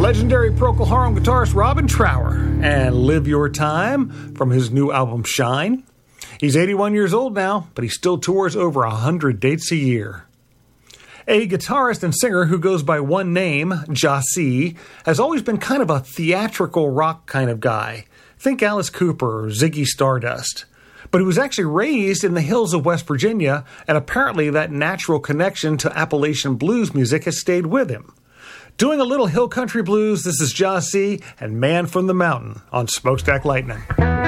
legendary Procol Harum guitarist Robin Trower, and Live Your Time from his new album Shine. He's 81 years old now, but he still tours over 100 dates a year. A guitarist and singer who goes by one name, Jahsee, has always been kind of a theatrical rock kind of guy. Think Alice Cooper or Ziggy Stardust. But he was actually raised in the hills of West Virginia, and apparently that natural connection to Appalachian blues music has stayed with him. Doing a little hill country blues, this is Jahsee and Man from the Mountain on Smokestack Lightning.